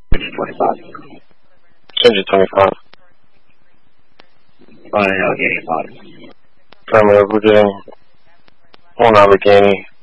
Change 25. Change it 25. Getting bottom. Affirmative, we're getting 1 Lamborghini.